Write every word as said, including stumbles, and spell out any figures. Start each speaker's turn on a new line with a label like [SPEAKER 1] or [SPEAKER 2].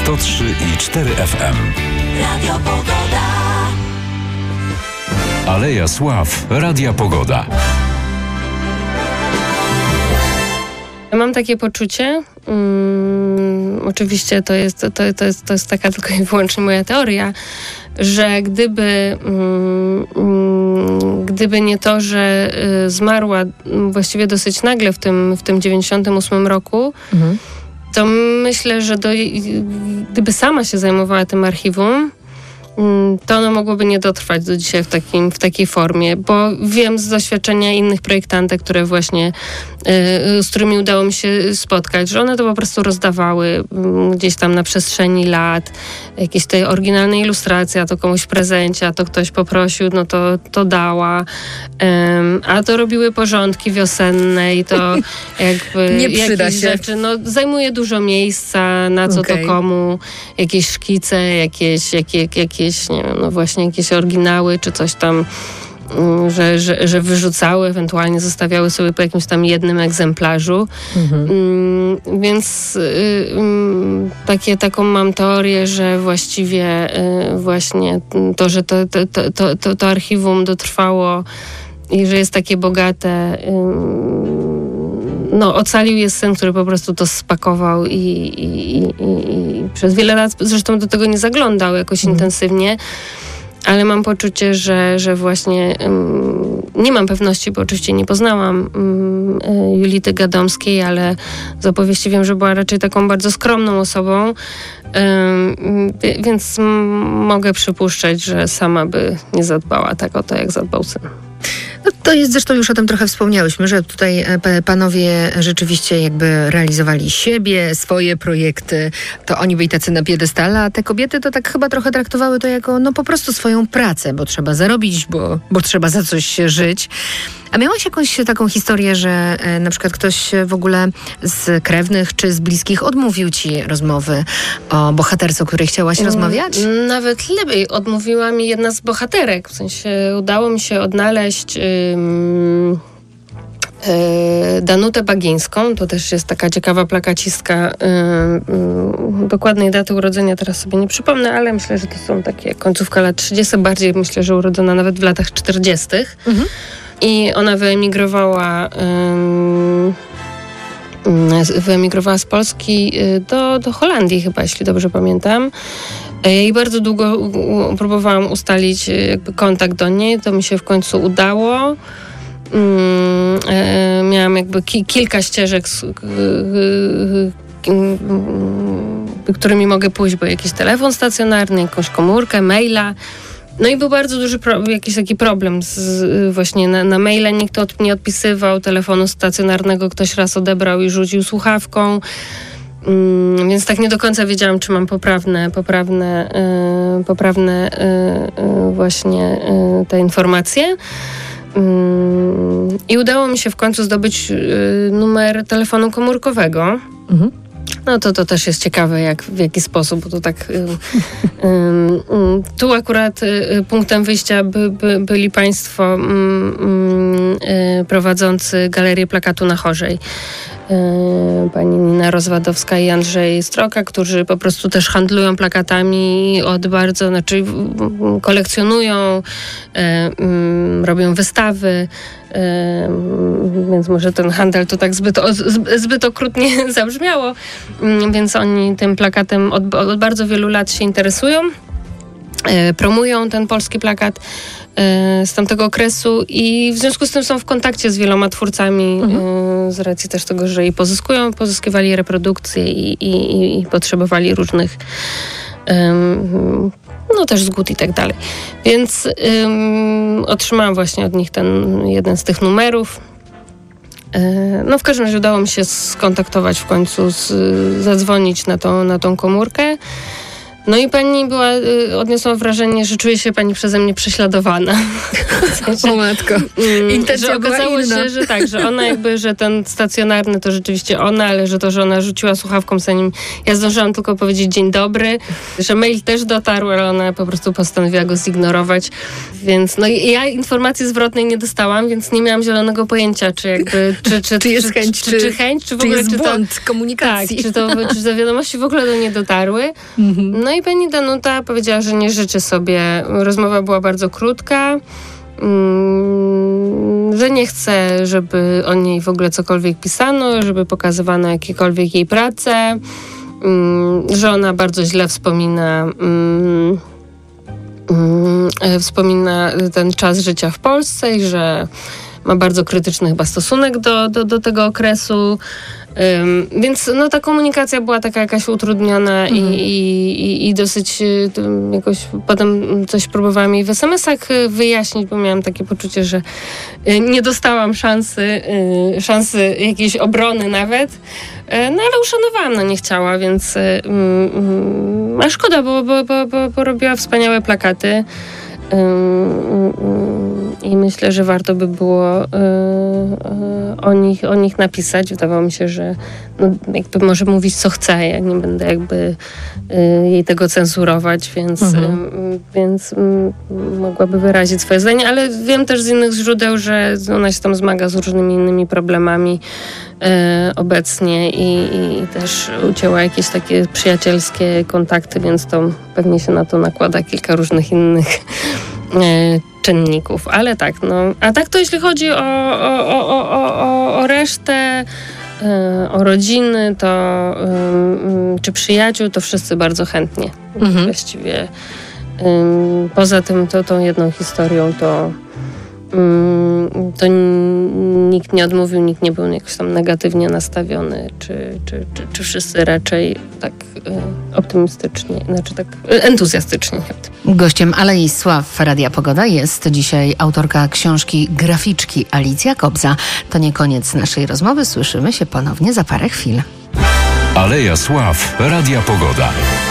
[SPEAKER 1] sto trzy i cztery F M. Radio Pogoda. Aleja Sław. Radia Pogoda.
[SPEAKER 2] Mam takie poczucie, um, oczywiście to jest, to, to, jest, to jest taka tylko i wyłącznie moja teoria, że gdyby, um, gdyby nie to, że y, zmarła właściwie dosyć nagle w tym, w tym dziewięćdziesiątym ósmym roku, mhm. to myślę, że do, gdyby sama się zajmowała tym archiwum, to ono mogłoby nie dotrwać do dzisiaj w, takim, w takiej formie, bo wiem z doświadczenia innych projektantek, które właśnie, y, z którymi udało mi się spotkać, że one to po prostu rozdawały y, gdzieś tam na przestrzeni lat, jakieś tej oryginalnej ilustracji, a to komuś w prezencie, a to ktoś poprosił, no to, to dała, um, a to robiły porządki wiosenne i to jakby
[SPEAKER 3] nie przyda
[SPEAKER 2] jakieś
[SPEAKER 3] się.
[SPEAKER 2] rzeczy, no zajmuje dużo miejsca, na co okay. to komu, jakieś szkice, jakieś, jakieś, jakieś nie wiem, no właśnie jakieś oryginały, czy coś tam, że, że, że wyrzucały, ewentualnie zostawiały sobie po jakimś tam jednym egzemplarzu. Mhm. Mm, więc y, y, takie, taką mam teorię, że właściwie y, właśnie to, że to, to, to, to, to, to archiwum dotrwało i że jest takie bogate, y, no ocalił je syn, który po prostu to spakował i, i, i, i przez wiele lat zresztą do tego nie zaglądał jakoś mm. intensywnie, ale mam poczucie, że, że właśnie um, nie mam pewności, bo oczywiście nie poznałam um, Julity Gadomskiej, ale z opowieści wiem, że była raczej taką bardzo skromną osobą, um, więc m- mogę przypuszczać, że sama by nie zadbała tak o to, jak zadbał syn.
[SPEAKER 3] No to jest, zresztą już o tym trochę wspomniałyśmy, że tutaj panowie rzeczywiście jakby realizowali siebie, swoje projekty, to oni byli tacy na piedestale, a te kobiety to tak chyba trochę traktowały to jako no po prostu swoją pracę, bo trzeba zarobić, bo, bo trzeba za coś żyć. A miałaś jakąś taką historię, że e, na przykład ktoś w ogóle z krewnych czy z bliskich odmówił ci rozmowy o bohaterce, o której chciałaś mm, rozmawiać?
[SPEAKER 2] Nawet lepiej. Odmówiła mi jedna z bohaterek. W sensie udało mi się odnaleźć ym, y, Danutę Bagińską. To też jest taka ciekawa plakacistka. Ym, ym, dokładnej daty urodzenia teraz sobie nie przypomnę, ale myślę, że to są takie końcówka lat trzydziestych. Bardziej myślę, że urodzona nawet w latach czterdziestych. Mhm. I ona wyemigrowała, um, wyemigrowała z Polski do, do Holandii chyba, jeśli dobrze pamiętam. I bardzo długo u, u, próbowałam ustalić jakby kontakt do niej. To mi się w końcu udało. Um, e, miałam jakby ki, kilka ścieżek, z, y, y, y, którymi mogę pójść, bo jakiś telefon stacjonarny, jakąś komórkę, maila. No i był bardzo duży pro, jakiś taki problem z, właśnie na, na maile nikt od, nie odpisywał, telefonu stacjonarnego ktoś raz odebrał i rzucił słuchawką, mm, więc tak nie do końca wiedziałam, czy mam poprawne, poprawne, yy, poprawne yy, yy, właśnie yy, te informacje. Yy, I udało mi się w końcu zdobyć yy, numer telefonu komórkowego. Mhm. No to to też jest ciekawe, jak, w jaki sposób, bo to tak... Y, y, y, tu akurat y, punktem wyjścia by, by, byli państwo y, y, prowadzący Galerię Plakatu na Chorzej. Y, pani Nina Rozwadowska i Andrzej Stroka, którzy po prostu też handlują plakatami od bardzo, znaczy kolekcjonują, y, y, robią wystawy. Yy, więc może ten handel to tak zbyt, o, zbyt okrutnie zabrzmiało, yy, więc oni tym plakatem od, od bardzo wielu lat się interesują, yy, promują ten polski plakat yy, z tamtego okresu i w związku z tym są w kontakcie z wieloma twórcami, mhm. yy, z racji też tego, że i pozyskują, pozyskiwali reprodukcje i, i, i potrzebowali różnych yy, no też zgód i tak dalej. Więc ym, otrzymałam właśnie od nich ten jeden z tych numerów. Yy, no w każdym razie udało mi się skontaktować w końcu, z, zadzwonić na tą, na tą komórkę. No i pani była, y, odniosła wrażenie, że czuje się pani przeze mnie prześladowana.
[SPEAKER 3] W sensie, o matko. Intencja
[SPEAKER 2] że okazało
[SPEAKER 3] była inna.
[SPEAKER 2] się, że tak, że ona jakby, że ten stacjonarny to rzeczywiście ona, ale że to, że ona rzuciła słuchawką, zanim ja zdążyłam tylko powiedzieć dzień dobry, że mail też dotarł, ale ona po prostu postanowiła go zignorować. Więc no i ja informacji zwrotnej nie dostałam, więc nie miałam zielonego pojęcia, czy jakby, czy, czy,
[SPEAKER 3] czy jest
[SPEAKER 2] czy,
[SPEAKER 3] chęć,
[SPEAKER 2] czy,
[SPEAKER 3] czy,
[SPEAKER 2] czy chęć, czy w
[SPEAKER 3] czy
[SPEAKER 2] ogóle,
[SPEAKER 3] jest
[SPEAKER 2] czy to,
[SPEAKER 3] błąd komunikacji.
[SPEAKER 2] tak, czy to, czy te wiadomości w ogóle do niej dotarły.
[SPEAKER 3] Mhm.
[SPEAKER 2] No i pani Danuta powiedziała, że nie życzy sobie. Rozmowa była bardzo krótka, mm, że nie chce, żeby o niej w ogóle cokolwiek pisano, żeby pokazywano jakiekolwiek jej prace, mm, że ona bardzo źle wspomina mm, mm, wspomina ten czas życia w Polsce i że ma bardzo krytyczny chyba stosunek do, do, do tego okresu. Um, więc no, ta komunikacja była taka jakaś utrudniona mm. i, i, i dosyć um, jakoś potem coś próbowałam jej w es em esach wyjaśnić, bo miałam takie poczucie, że y, nie dostałam szansy, y, szansy jakiejś obrony nawet. Y, no ale uszanowałam, no nie chciała, więc y, y, y, a szkoda, bo, bo, bo, bo, bo robiła wspaniałe plakaty. I myślę, że warto by było o nich, o nich napisać. Wydawało mi się, że no, jakby może mówić co chce, ja nie będę jakby jej tego cenzurować, więc, mhm. więc mogłaby wyrazić swoje zdanie, ale wiem też z innych źródeł, że ona się tam zmaga z różnymi innymi problemami obecnie i, i też ucięła jakieś takie przyjacielskie kontakty, więc to pewnie się na to nakłada kilka różnych innych czynników, ale tak, no. A tak to jeśli chodzi o, o, o, o, o, o resztę, o rodziny, to czy przyjaciół, to wszyscy bardzo chętnie. Mhm. Właściwie poza tym, to, tą jedną historią, to to nikt nie odmówił, nikt nie był jakoś tam negatywnie nastawiony, czy, czy, czy, czy wszyscy raczej tak optymistycznie, znaczy tak entuzjastycznie.
[SPEAKER 3] Gościem Alei Sław Radia Pogoda jest dzisiaj autorka książki Graficzki Alicja Kobza. To nie koniec naszej rozmowy, słyszymy się ponownie za parę chwil.
[SPEAKER 1] Aleja Sław Radia Pogoda.